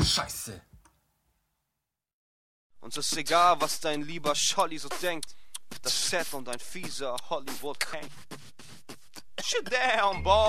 Scheiße. Uns ist egal, was dein lieber Scholli so denkt. Das Set und ein fieser Hollywood hängt. Shit down, boy.